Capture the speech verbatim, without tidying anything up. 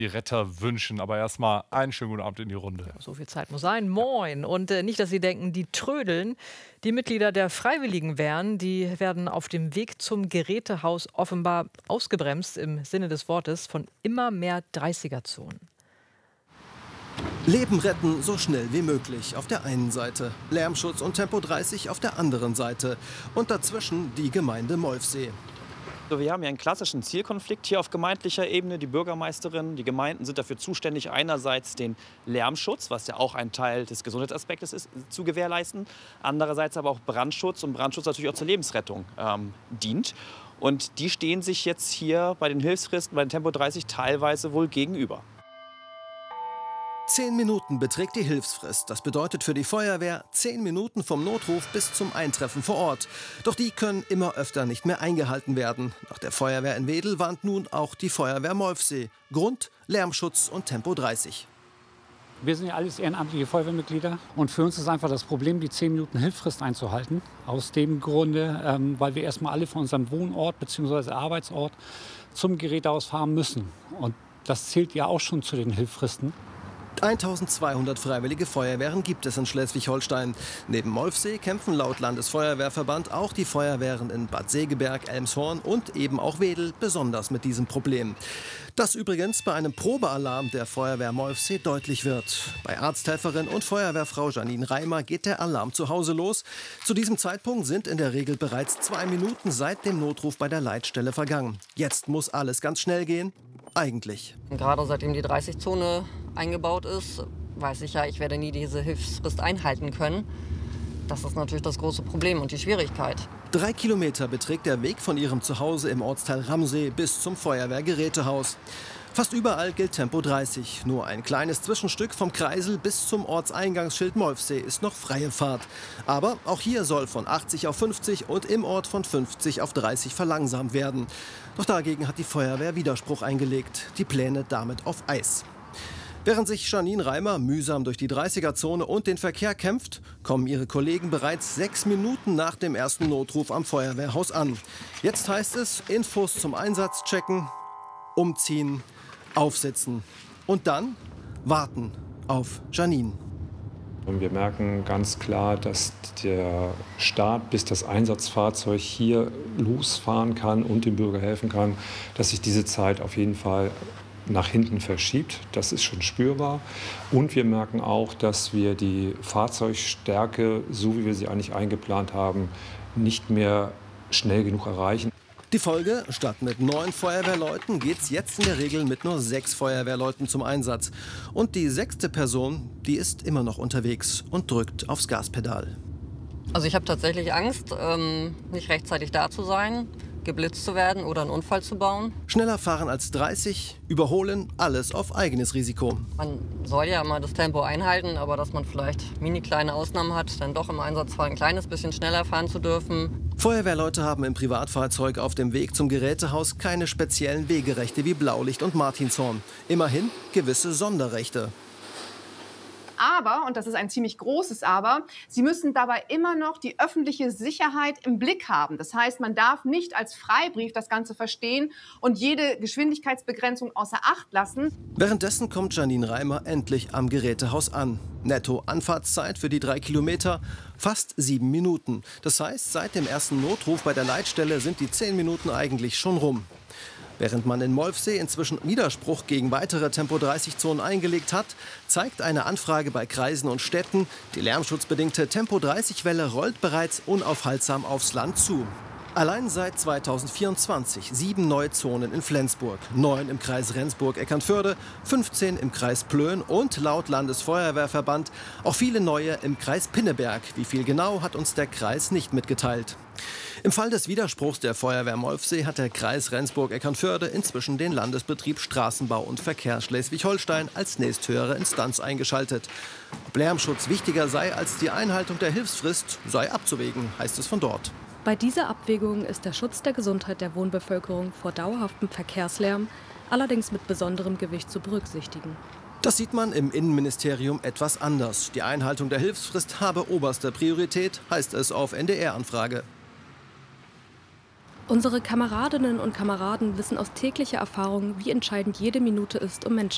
die Retter wünschen. Aber erstmal einen schönen guten Abend in die Runde. Ja, so viel Zeit muss sein. Moin. Und äh, nicht, dass Sie denken, die trödeln. Die Mitglieder der Freiwilligenwehren, die werden auf dem Weg zum Gerätehaus offenbar ausgebremst im Sinne des Wortes von immer mehr dreißiger-Zonen. Leben retten so schnell wie möglich auf der einen Seite, Lärmschutz und Tempo dreißig auf der anderen Seite und dazwischen die Gemeinde Molfsee. Wir haben ja einen klassischen Zielkonflikt hier auf gemeindlicher Ebene. Die Bürgermeisterin, die Gemeinden sind dafür zuständig, einerseits den Lärmschutz, was ja auch ein Teil des Gesundheitsaspektes ist, zu gewährleisten. Andererseits aber auch Brandschutz und Brandschutz natürlich auch zur Lebensrettung ähm, dient. Und die stehen sich jetzt hier bei den Hilfsfristen, bei den Tempo dreißig teilweise wohl gegenüber. Zehn Minuten beträgt die Hilfsfrist. Das bedeutet für die Feuerwehr zehn Minuten vom Notruf bis zum Eintreffen vor Ort. Doch die können immer öfter nicht mehr eingehalten werden. Nach der Feuerwehr in Wedel warnt nun auch die Feuerwehr Molfsee. Grund: Lärmschutz und Tempo dreißig. Wir sind ja alles ehrenamtliche Feuerwehrmitglieder und für uns ist einfach das Problem, die zehn Minuten Hilfsfrist einzuhalten. Aus dem Grunde, ähm, weil wir erstmal alle von unserem Wohnort bzw. Arbeitsort zum Gerätehaus fahren müssen. Und das zählt ja auch schon zu den Hilfsfristen. eintausendzweihundert freiwillige Feuerwehren gibt es in Schleswig-Holstein. Neben Molfsee kämpfen laut Landesfeuerwehrverband auch die Feuerwehren in Bad Segeberg, Elmshorn und eben auch Wedel besonders mit diesem Problem. Das übrigens bei einem Probealarm der Feuerwehr Molfsee deutlich wird. Bei Arzthelferin und Feuerwehrfrau Janine Reimer geht der Alarm zu Hause los. Zu diesem Zeitpunkt sind in der Regel bereits zwei Minuten seit dem Notruf bei der Leitstelle vergangen. Jetzt muss alles ganz schnell gehen. Eigentlich. Gerade seitdem die dreißig-Zone eingebaut ist, weiß ich ja, ich werde nie diese Hilfsfrist einhalten können. Das ist natürlich das große Problem und die Schwierigkeit. Drei Kilometer beträgt der Weg von ihrem Zuhause im Ortsteil Ramsee bis zum Feuerwehrgerätehaus. Fast überall gilt Tempo dreißig. Nur ein kleines Zwischenstück vom Kreisel bis zum Ortseingangsschild Molfsee ist noch freie Fahrt. Aber auch hier soll von achtzig auf fünfzig und im Ort von fünfzig auf dreißig verlangsamt werden. Doch dagegen hat die Feuerwehr Widerspruch eingelegt. Die Pläne damit auf Eis. Während sich Janine Reimer mühsam durch die dreißiger-Zone und den Verkehr kämpft, kommen ihre Kollegen bereits sechs Minuten nach dem ersten Notruf am Feuerwehrhaus an. Jetzt heißt es, Infos zum Einsatz checken, umziehen, aufsitzen und dann warten auf Janine. Und wir merken ganz klar, dass der Start, bis das Einsatzfahrzeug hier losfahren kann und dem Bürger helfen kann, dass sich diese Zeit auf jeden Fall nach hinten verschiebt. Das ist schon spürbar. Und wir merken auch, dass wir die Fahrzeugstärke, so wie wir sie eigentlich eingeplant haben, nicht mehr schnell genug erreichen. Die Folge: Statt mit neun Feuerwehrleuten geht es jetzt in der Regel mit nur sechs Feuerwehrleuten zum Einsatz. Und die sechste Person, die ist immer noch unterwegs und drückt aufs Gaspedal. Also ich habe tatsächlich Angst, ähm, nicht rechtzeitig da zu sein, geblitzt zu werden oder einen Unfall zu bauen. Schneller fahren als dreißig, überholen, alles auf eigenes Risiko. Man soll ja immer das Tempo einhalten, aber dass man vielleicht mini kleine Ausnahmen hat, dann doch im Einsatzfall ein kleines bisschen schneller fahren zu dürfen. Feuerwehrleute haben im Privatfahrzeug auf dem Weg zum Gerätehaus keine speziellen Wegerechte wie Blaulicht und Martinshorn. Immerhin gewisse Sonderrechte. Aber, und das ist ein ziemlich großes Aber, sie müssen dabei immer noch die öffentliche Sicherheit im Blick haben. Das heißt, man darf nicht als Freibrief das Ganze verstehen und jede Geschwindigkeitsbegrenzung außer Acht lassen. Währenddessen kommt Janine Reimer endlich am Gerätehaus an. Netto Anfahrtszeit für die drei Kilometer fast sieben Minuten. Das heißt, seit dem ersten Notruf bei der Leitstelle sind die zehn Minuten eigentlich schon rum. Während man in Molfsee inzwischen Widerspruch gegen weitere Tempo dreißig-Zonen eingelegt hat, zeigt eine Anfrage bei Kreisen und Städten, die lärmschutzbedingte Tempo dreißig-Welle rollt bereits unaufhaltsam aufs Land zu. Allein seit zweitausendvierundzwanzig sieben neue Zonen in Flensburg, neun im Kreis Rendsburg-Eckernförde, fünfzehn im Kreis Plön und laut Landesfeuerwehrverband auch viele neue im Kreis Pinneberg. Wie viel genau, hat uns der Kreis nicht mitgeteilt. Im Fall des Widerspruchs der Feuerwehr Molfsee hat der Kreis Rendsburg-Eckernförde inzwischen den Landesbetrieb Straßenbau und Verkehr Schleswig-Holstein als nächsthöhere Instanz eingeschaltet. Ob Lärmschutz wichtiger sei als die Einhaltung der Hilfsfrist, sei abzuwägen, heißt es von dort. Bei dieser Abwägung ist der Schutz der Gesundheit der Wohnbevölkerung vor dauerhaftem Verkehrslärm allerdings mit besonderem Gewicht zu berücksichtigen. Das sieht man im Innenministerium etwas anders. Die Einhaltung der Hilfsfrist habe oberste Priorität, heißt es auf N D R-Anfrage. Unsere Kameradinnen und Kameraden wissen aus täglicher Erfahrung, wie entscheidend jede Minute ist, um Menschen